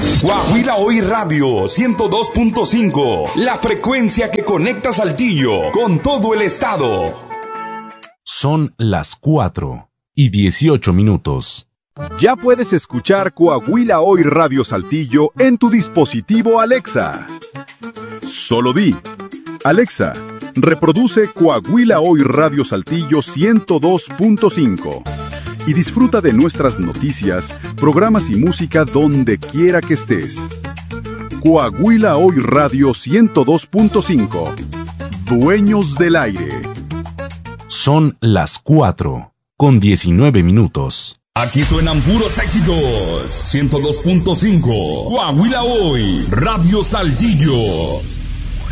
Coahuila Hoy Radio 102.5, la frecuencia que conecta Saltillo con todo el estado. Son las 4:18. Ya puedes escuchar Coahuila Hoy Radio Saltillo en tu dispositivo Alexa. Solo di: Alexa, reproduce Coahuila Hoy Radio Saltillo 102.5 y disfruta de nuestras noticias, programas y música donde quiera que estés. Coahuila Hoy Radio 102.5, dueños del aire. Son las 4:19. Aquí suenan puros éxitos. 102.5, Coahuila Hoy Radio Saltillo.